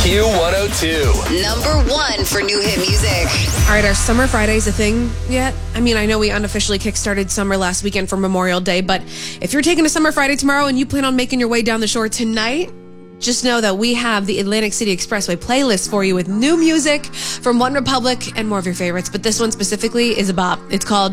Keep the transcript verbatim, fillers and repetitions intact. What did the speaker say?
Q one oh two. Number one for new hit music. All right, are Summer Fridays a thing yet? I mean, I know we unofficially kickstarted summer last weekend for Memorial Day, but if you're taking a Summer Friday tomorrow and you plan on making your way down the shore tonight, just know that we have the Atlantic City Expressway playlist for you with new music from One Republic and more of your favorites. But this one specifically is a bop. It's called